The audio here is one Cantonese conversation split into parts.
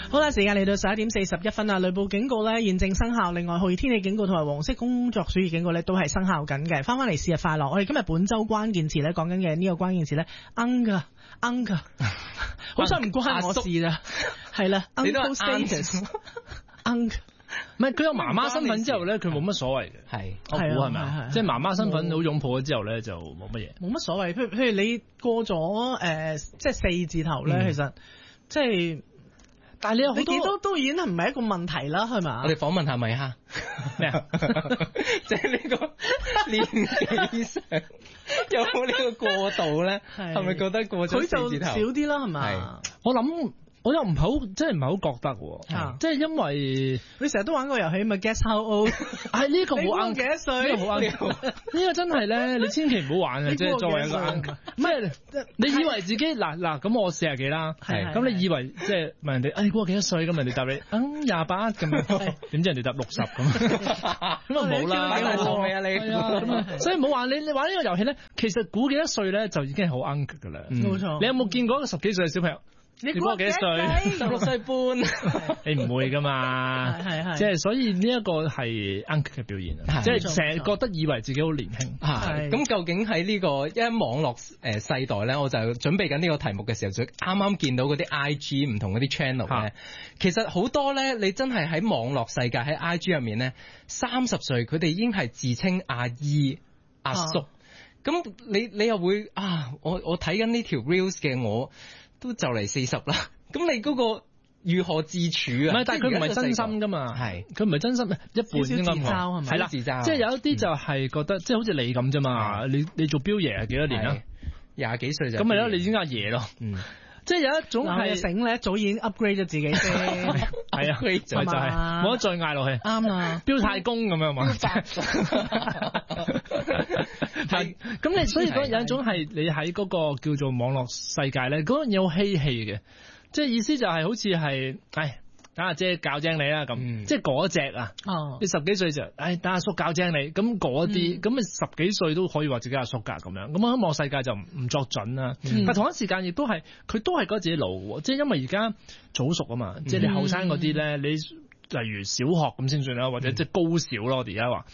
好啦，時間嚟到11:41啊！雷暴警告咧現正生效，另外酷熱天氣警告同埋黃色工作暑熱警告咧都係生效緊嘅。翻嚟是日快樂，我哋今日本周關鍵詞咧講緊嘅呢個關鍵詞咧 uncle， 好彩唔關我事啦，係啦 uncle status uncle。 唔係佢有媽媽身份之後咧，佢冇乜所謂嘅。係，我估係咪啊？即係媽媽身份好擁抱咗之後咧，就冇乜嘢。 冇乜所謂，譬如你過咗即係4字頭咧，其實即係。但係你有好多都已經唔係一個問題啦，係嘛？ 我哋訪問下米哈咩啊？即係呢個年紀上有冇呢個過渡咧？係咪覺得過咗4字頭？ 佢就少啲啦，係嘛？ 我諗。我又唔係好，真係唔係好覺得喎，即係因為你成日都玩個遊戲嘛 ，Guess How Old？ 係呢個好啱， 幾多歲？ 呢個好啱，呢個真係咧，你千祈唔好玩嘅，即係作為一個啱。唔係你以為自己嗱咁我40幾啦，咁你以為即係問人哋，你估我幾多歲？咁人哋答你28咁樣，點知人哋答60咁，咁啊冇啦， 幾好味啊你，咁啊，所以唔好玩。你玩呢個遊戲咧，其實估幾多歲咧就已經係好啱㗎啦。 冇錯。 你有冇見過一個10幾歲嘅小朋友？你估我幾多歲？16歲半，你唔會噶嘛？係，即係所以呢一個係 uncle 嘅表現啊，即係成日覺得以為自己好年輕。係咁，究竟喺呢個網絡世代咧，我就準備緊呢個題目嘅時候，就啱啱見到嗰啲 IG 唔同嗰啲 channel 咧，其實好多咧，你真係喺網絡世界喺 IG 入面咧，30歲佢哋已經係自稱阿姨阿叔，咁你又會我睇緊呢條 reels 嘅我。都就嚟40啦，咁你嗰個如何自處啊？唔係，但係佢唔係真心噶嘛，係佢唔係真心，一半應該講係啦，自嘲，即係有一啲就係覺得，即係好似你咁啫嘛，你做標爺係幾多年啊？20幾歲就咁咪咯，你先阿爺咯，即係有一種係醒咧，早已經 upgrade 咗自己先， 係啊，就係冇得再嗌落去， 啱啊， 標太公咁樣嘛，係咁你所以有一種係你喺嗰個叫做網絡世界咧，嗰樣嘢好嬉戲嘅，即係意思就係好似係，等阿姐教精你啦咁，即係嗰隻啊，你10幾歲就，等阿叔教精你，咁嗰啲，咁你10幾歲都可以話自己阿叔噶咁樣，咁喺網絡世界就唔作準啦。但同一時間亦都係，佢都係覺得自己老嘅，即係因為而家早熟啊嘛，即係你後生嗰啲咧，你例如小學咁先算啦，或者即係高小咯，我哋而家話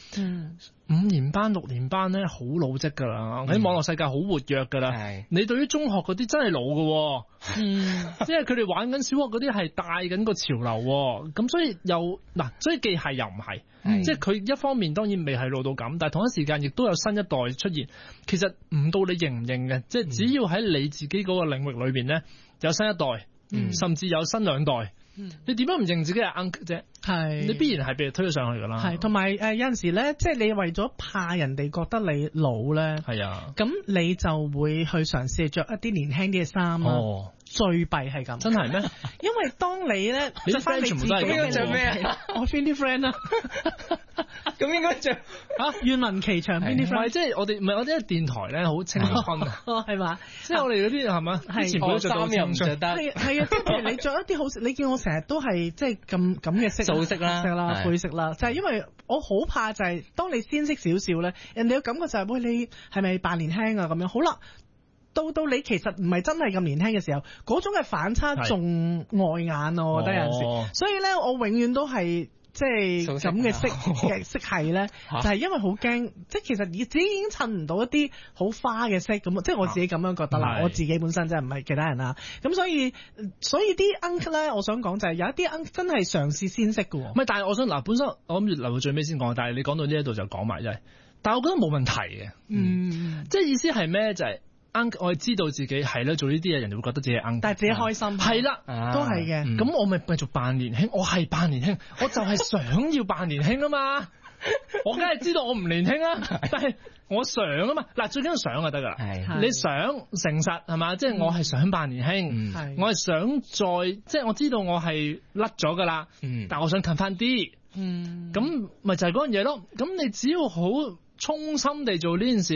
，5年班、6年班咧好老積噶啦，喺網絡世界好活躍噶啦。你對於中學嗰啲真係老嘅，即係佢哋玩緊小學嗰啲係帶緊個潮流，咁所以所以既係又唔係，即係佢一方面當然未係老到咁，但係同一時間亦都有新一代出現。其實唔到你認唔認嘅，即係只要喺你自己嗰個領域裏邊咧有新一代，甚至有新2代。你點樣唔認自己係 uncle 啫？係你必然係被推咗上去噶啦。係同埋有陣時咧，即係你為咗怕人哋覺得你老咧，係啊，咁你就會去嘗試着一啲年輕啲嘅衫啦。最弊係咁，真係咩？因為當你咧着翻你自己嘅着咩啊？我邊啲 friend 啊？咁應該着願聞其詳邊啲 friend？即係我哋唔係我哋電台咧好青春啊，係嘛？即係我哋嗰啲係嘛？之前嗰啲衫又唔着得，係啊！即係譬如你着一啲好，你見我成日都係即係咁嘅色，素色啦、配色啦，就係因為我好怕就係當你鮮色少少咧，人哋嘅感覺就係喂，你係咪扮年輕啊咁樣？好啦。到你其實唔係真係咁年輕嘅時候，嗰種嘅反差仲礙眼我覺得有陣時，所以咧我永遠都係即係咁嘅色系咧，就係因為好驚，即係其實自己已經襯唔到一啲好花嘅色咁，即係我自己咁樣覺得啦。我自己本身真係唔係其他人啦，咁所以啲 uncle 咧，我想講就係有一啲 uncle 真係嘗試鮮色嘅。唔係，但係我想本身我諗住留到最尾先講，但係你講到呢一度就講埋，但係我覺得冇問題嘅，即係意思係咩就係。我係知道自己係啦，做呢啲嘢人哋會覺得自己係但係自己開心係啦，都係嘅。咁我咪繼續扮年輕，我係扮年輕，我就係想要扮年輕啊嘛。我梗係知道我唔年輕啦，但係我想啊嘛。嗱，最緊要想就得噶啦。你想誠實係嘛？即係我係想扮年輕，我係想再即係我知道我係甩咗噶啦，但我想近翻啲。咁咪就係嗰樣嘢咯。咁你只要好衷心地做呢件事咧，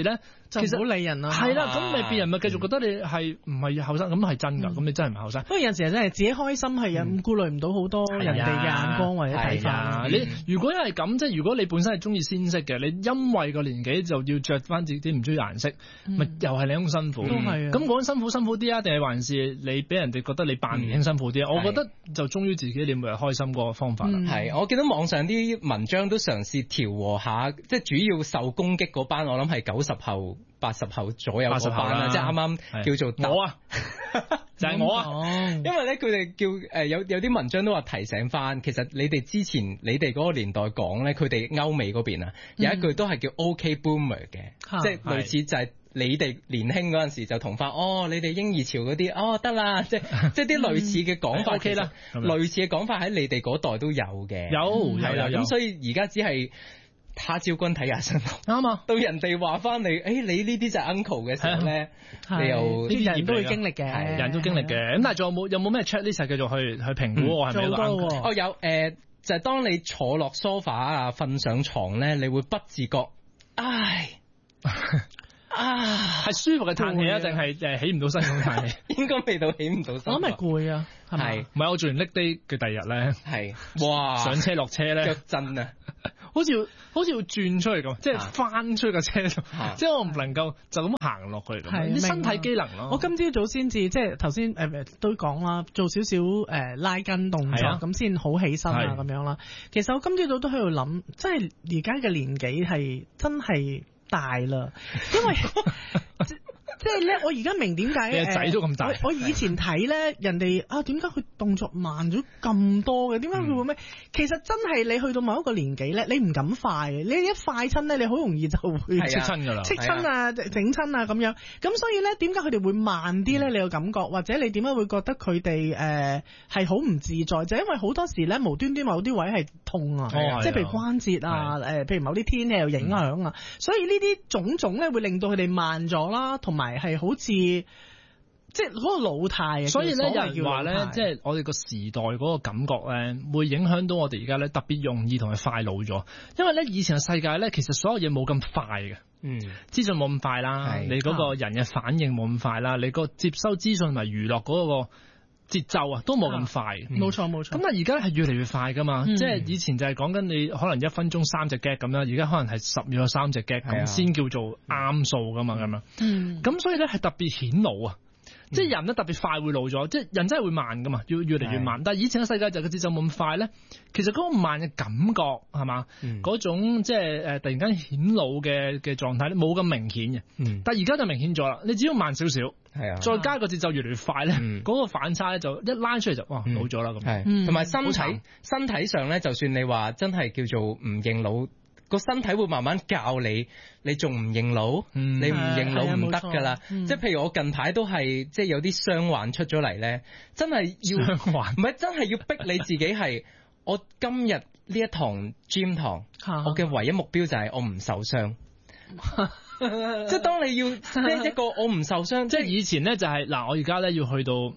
就唔好理人啦。 係啦，咁咪別人咪繼續覺得你係唔係後生，咁係真㗎，咁你真係唔係後生。 不過有陣時真係自己開心係顧慮唔到好多人哋嘅眼光或者睇法。 你如果係咁，即係如果你本身係中意鮮色嘅，你因為個年紀就要着翻自己唔中意顏色，咪又係另一種辛苦。 都係。咁講辛苦啲啊，定係還是你俾人哋覺得你扮年輕辛苦啲啊？我覺得就忠於自己，你每日開心嗰個方法啦。 係，我見到網上啲文章都嘗試調和下，即係主要受攻擊嗰班，我諗係90後、80後左右嗰班啦，即係啱啱叫做我啊，就係我啊。 因為咧，佢哋叫有啲文章都話提醒翻，其實你哋之前你哋嗰個年代講咧，佢哋歐美嗰邊啊，有一句都係叫 OK Boomer 嘅，即係類似就係你哋年輕嗰陣時就同翻你哋嬰兒潮嗰啲得啦，即係啲類似嘅講法 OK 啦， 類似嘅講法喺你哋嗰代都有嘅， 有咁所以而家只係他朝君睇下身啱啊！ 到人哋話翻你，你呢啲就係 uncle 嘅時候咧，你又呢啲人都會經歷嘅， 人都經歷嘅。咁但係仲有冇咩 checklist 繼續去評估我係咪一個 uncle？ 有就係當你坐落 sofa 啊，瞓上床咧，你會不自覺， 係舒服嘅嘆氣啊，定係起唔到身咁嘆氣？ 應該未到起唔到身。 我諗係攰啊， 係唔係我做完 leg day 嘅第二日咧？ 係哇， 上車落車咧， 腳震啊！ 好似要轉出去咁，即係翻出個車度，即係我唔能夠就咁行落去咁。啲身體機能咯。 我今朝早先至即係頭先都講啦，做少少拉筋動作咁先好起身啊咁樣啦。其實我今朝早都喺度諗，即係而家嘅年紀係真係大啦，因為即係咧，我而家明點解你個仔都咁大。 我以前睇咧，人哋點解佢動作慢咗咁多嘅？點解佢會咩？其實真係你去到某一個年紀咧，你唔敢快嘅，你一快親咧，你好容易就會戚親㗎啦， 戚親啊、整親啊咁樣。咁所以咧，點解佢哋會慢啲咧？你有感覺，或者你點解會覺得佢哋係好唔自在？就因為好多時咧，無端端某啲位係痛啊，即係譬如關節啊，譬如某啲天氣有影響啊，所以呢啲種種咧會令到佢哋慢咗啦，同埋係好似即係嗰個老態。 所以咧，有人話咧，即係我哋個時代嗰個感覺咧，會影響到我哋而家咧特別容易同佢快老咗。因為咧以前嘅世界咧，其實所有嘢冇咁快嘅，資訊冇咁快啦，你嗰個人嘅反應冇咁快啦，你個接收資訊同埋娛樂嗰個節奏啊，都冇咁快。 冇錯冇錯。 咁但係而家係越嚟越快噶嘛，即係以前就係講緊你可能1分鐘3隻 gag 咁啦，而家可能係10秒3隻 gag 咁先叫做啱數噶嘛咁樣。咁所以咧係特別顯老啊，即係人咧特別快會老咗，即係人真係會慢噶嘛，要越嚟越慢。但係以前嘅世界就個節奏冇咁快咧，其實嗰個慢嘅感覺係嘛，嗰種即係突然間顯老嘅狀態咧冇咁明顯嘅。但係而家就明顯咗啦，你只要慢少少。再加個節奏越嚟越快咧，嗰個反差咧就一拉出嚟就老咗啦咁。 同埋身體上咧，就算你話真係叫做唔認老，個身體會慢慢教你，你仲唔認老？你唔認老唔得㗎啦。即係譬如我近排都係即係有啲傷患出咗嚟咧，真係要唔係真係要逼你自己係我今日呢一堂 gym 堂，我嘅唯一目標就係我唔受傷。即係當你要即一個我唔受傷， 即係以前咧就係我而家咧要去到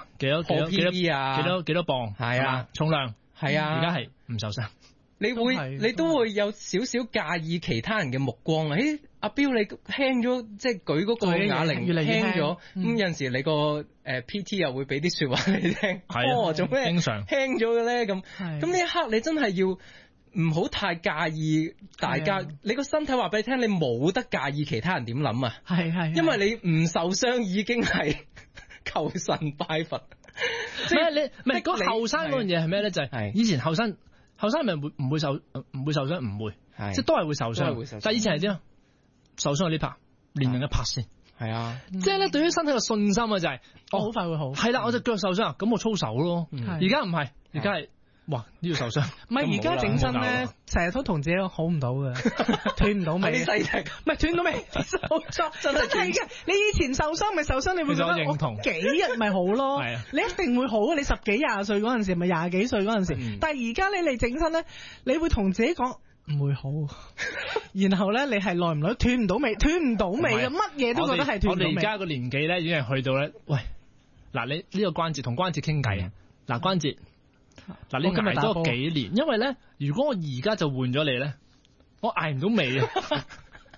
幾多磅係啊， 重量係啊， 而家係唔受傷。 你都會有少少介意其他人嘅目光啊！阿彪你輕咗，即係舉嗰個啞鈴越嚟越輕咗，咁有陣時你個PT 又會俾啲說話你聽，做咩經常輕咗嘅咧？咁呢一刻你真係要唔好太介意大家，你個身體話俾你聽，你冇得介意其他人點諗啊！ 係， 因為你唔受傷已經係求神拜佛。 即係你唔係嗰後生嗰樣嘢係咩咧？就係以前後生係咪唔會受傷？唔會，即係都係會受傷。但係以前係點啊？受傷呢拍，連人一拍先。 係啊， 即係咧對於身體嘅信心啊，就係好快會好。 係啦，我隻腳受傷，咁我操手咯。而家唔係，而家係。哇！呢個受傷， 唔係而家整身咧，成日都同自己好唔到嘅，斷唔到尾。 啲細隻， 唔係斷到尾，冇錯，真係嘅。你以前受傷咪受傷，你會覺得我幾日咪好咯？你一定會好。你10幾20歲嗰陣時，咪20幾歲嗰陣時。但係而家你嚟整身咧，你會同自己講唔會好，然後咧你係耐唔耐斷唔到尾，斷唔到尾嘅，乜嘢都覺得係斷唔到尾。 我哋而家個年紀咧已經係去到咧，喂，嗱你呢個關節同關節傾偈啊，嗱關節。嗱，你捱多幾年，因為咧，如果我而家就換咗你咧，我捱唔到尾啊！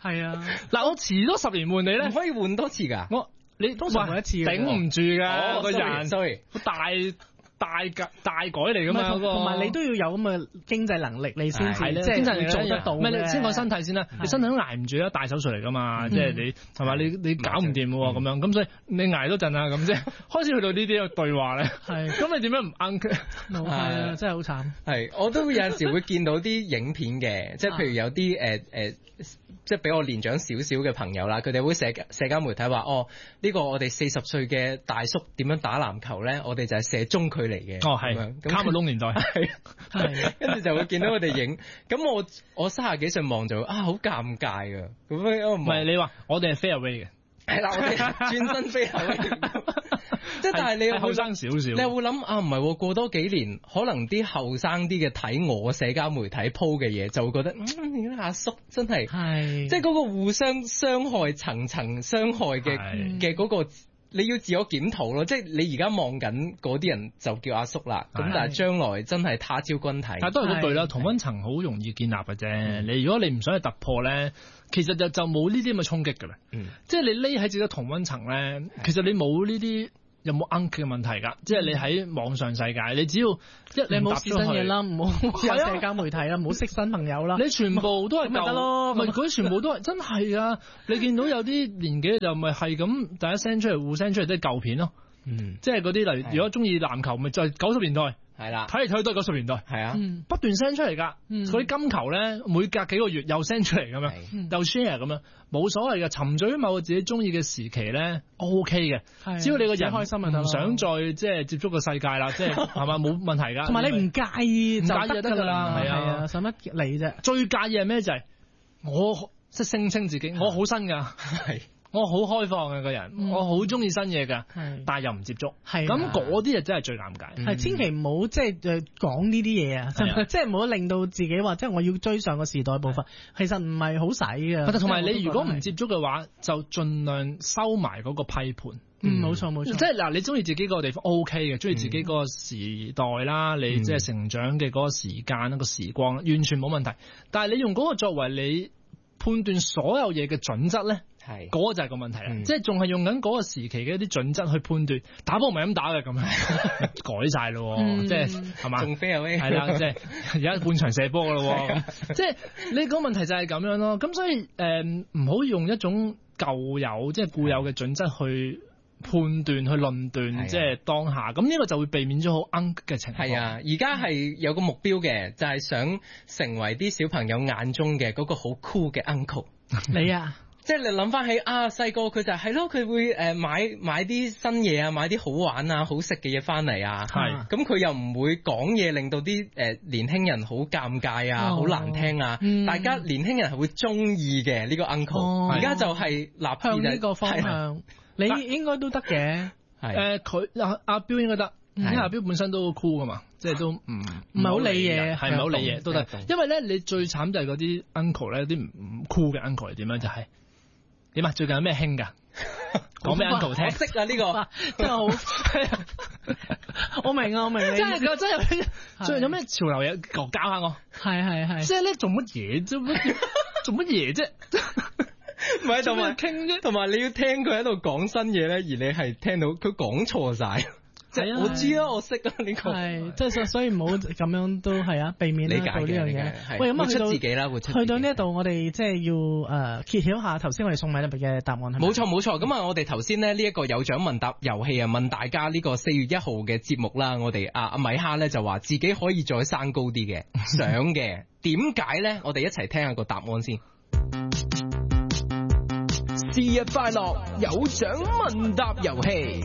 係啊， 嗱，我遲多10年換你咧， 可以換多次㗎？ 你通常換一次嘅， 頂唔住㗎個人， sorry， 大改嚟噶嘛， 同埋你都要有咁嘅經濟能力，你先至即經濟係做得到。 唔係你先講身體先啦，你身體都捱唔住啊，大手術嚟噶嘛，即係你係嘛，你搞唔掂喎咁樣，咁所以你捱多陣啊咁即係開始去到呢啲嘅對話咧，係咁你點樣唔啱佢？ 係啊，真係好慘。 係，我都有陣時會見到啲影片嘅，即係譬如有啲即係比我年長少少嘅朋友啦，佢哋會社交媒體話呢個我哋40歲嘅大叔點樣打籃球咧？我哋就係射中距離嘅。 係卡麥隆年代係，跟住就會見到佢哋影。咁我30幾歲望就好尷尬㗎。咁樣唔係你話我哋係 fairway 嘅， 係啦，我哋轉身 fairway。即係但係你又後生少少， 你又會諗唔係過多幾年，可能啲後生啲嘅睇我社交媒體 po 嘅嘢，就會覺得阿叔真係即係嗰個互相傷害、層層傷害嘅嗰個。你要自我檢討咯，即係你而家望緊嗰啲人就叫阿叔啦，咁但係將來真係他朝君體。但係都係嗰句啦，同溫層好容易建立嘅啫。你如果你唔想去突破咧，其實就冇呢啲咁嘅衝擊㗎啦。即係你匿喺自己嘅同溫層咧，其實你冇呢啲。有冇 uncle 嘅問題㗎？即係你喺網上世界，你只要你冇試新嘢啦，唔好有社交媒體啦，唔好識新朋友啦。 你全部都係咪得咯？ 咪嗰啲全部都係真係啊！你見到有啲年紀就咪係咁，大家 send 出嚟互 send 出嚟都係舊片咯。即係嗰啲例如，如果中意籃球，咪就係90年代。係啦，睇嚟睇去都係90年代，係啊，不斷 send 出嚟㗎。嗰啲金球咧，每隔幾個月又 send 出嚟咁樣，又 share 咁樣，冇所謂嘅。沉醉於某個自己中意嘅時期咧 ，OK 嘅。只要你個人開心唔想再即係接觸個世界啦，即係係嘛冇問題㗎。同埋你唔介意就得㗎啦，係啊，使乜理啫？最介意係咩？就係我即係聲稱自己我好新㗎。我好開放嘅個人，我好中意新嘢㗎，但係又唔接觸，咁嗰啲就真係最尷尬。係千祈唔好即係講呢啲嘢啊，即係唔好令到自己話即係我要追上個時代步伐，其實唔係好使嘅。同埋你如果唔接觸嘅話，就盡量收埋嗰個批判。冇錯冇錯。即係嗱，你中意自己個地方 OK 嘅，中意自己個時代啦，你即係成長嘅嗰個時間個時光，完全冇問題。但係你用嗰個作為你判斷所有嘢嘅準則咧。係，嗰個就係個問題啦，即係仲係用緊嗰個時期嘅一啲準則去判斷，打波唔係咁打嘅咁樣，改晒咯，即係係嘛？仲飛啊？係啦，即係而家半場射波噶咯，即係你個問題就係咁樣咯。咁所以唔好用一種舊有即係固有嘅準則去判斷、去論斷，即係當下。咁呢個就會避免咗好 uncle 嘅情況。係啊，而家係有個目標嘅，就係想成為啲小朋友眼中嘅嗰個好 cool 嘅 uncle。你啊？即係你諗翻起細個佢就係咯，佢會買啲新嘢啊，買啲好玩啊、好食嘅嘢翻嚟啊。係，咁佢又唔會講嘢，令到啲年輕人好尷尬啊、好難聽啊。大家年輕人係會中意嘅呢個 uncle。而家就係立向呢個方向，你應該都得嘅。係佢阿彪應該得，因為阿彪本身都 cool 噶嘛，即係都唔係好理嘢，係唔係好理嘢都得。因為咧，你最慘就係嗰啲 uncle 咧，啲唔 cool 嘅 uncle 係點樣就係。點啊？最近有咩興㗎？講俾 uncle 聽。我識啊呢個，真係好。我明啊，我明。真係㗎，真係。最近有咩潮流嘢？教下我。係。即係咧，做乜嘢啫？做乜嘢啫？唔係同埋傾啫，同埋你要聽佢喺度講新嘢咧，而你係聽到佢講錯晒。即係我知啊，我識啊呢個。係，即係所以唔好咁樣都係啊，避免做呢樣嘢。喂，咁去到自己啦，去到呢一度，我哋即係要揭曉下頭先我哋送禮物嘅答案係咪？冇錯冇錯。咁啊，我哋頭先呢一個有獎問答遊戲啊，問大家呢個4月1號嘅節目啦，我哋阿米哈咧就話自己可以再生高啲嘅，想嘅。點解咧？我哋一齊聽下個答案先。生日快樂，有獎問答遊戲。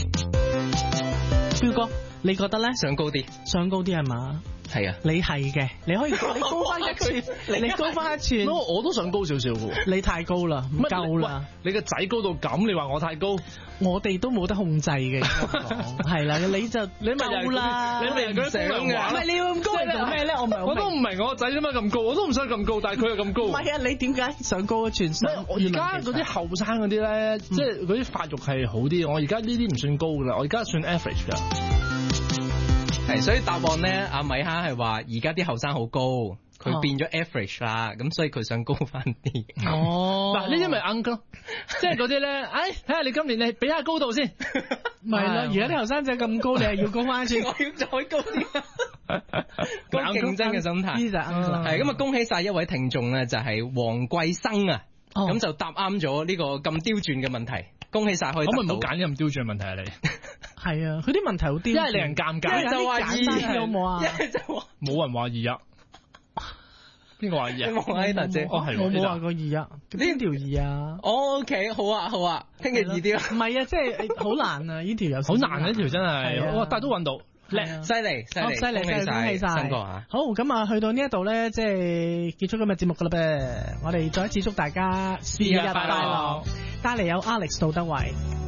彪哥，你覺得咧？上高啲，上高啲係嘛？係啊，你係嘅，你可以你高翻一寸，你高翻一寸。我都想高少少嘅，你太高啦，唔夠啦。你個仔高到咁，你話我太高，我哋都冇得控制嘅。係啦，你就你咪夠啦，你咪人佢想嘅。唔係你要咁高嚟做咩咧？我都唔明我個仔點解咁高，我都唔想咁高，但係佢又咁高。唔係啊，你點解想高一寸？我而家嗰啲後生嗰啲咧，即係嗰啲發育係好啲。我而家呢啲唔算高噶啦，我而家算 average 噶。係係，所以答案咧，阿米哈係話而家啲後生好高，佢變咗 average 啦，咁所以佢想高翻啲。 嗱，呢啲咪 uncle，即係嗰啲咧，睇下你今年你比下高度先， 咪係咯，而家啲後生仔咁高，你係要高翻先， 我要再高啲。個競爭嘅心態， 呢就 uncle 係咁啊！恭喜晒一位聽眾咧，就係黃貴生啊，咁就答啱咗呢個咁刁鑽嘅問題，恭喜晒可以。 可唔可以唔好揀啲咁刁鑽嘅問題啊？你係啊，佢啲問題好刁， 一係令人尷尬， 一係就話二好冇啊， 一係就話冇人話二啊。邊個話二啊？ 黃愛達姐， 我冇話過二啊，邊條二啊 ？OK，好啊，好啊，聽日易啲啦。 唔係啊，即係好難啊！呢條有好難啊！呢條真係，哇！但係都揾到。 叻，犀利，犀利， 恭喜晒， 新哥嚇。 好，咁啊，去到呢一度咧，即係結束今日節目噶啦噃。我哋再一次祝大家節日快樂，帶嚟有 Alex 杜德偉。